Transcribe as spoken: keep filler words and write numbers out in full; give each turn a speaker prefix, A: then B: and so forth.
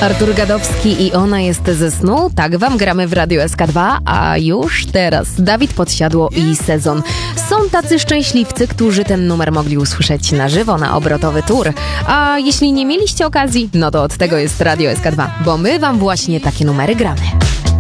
A: Artur Gadowski i Ona jest ze snu. Tak wam gramy w Radio S K dwa, a już teraz Dawid Podsiadło i Sezon. Są tacy szczęśliwcy, którzy ten numer mogli usłyszeć na żywo na obrotowy tour. A jeśli nie mieliście okazji, no to od tego jest Radio S K dwa, bo my wam właśnie takie numery gramy.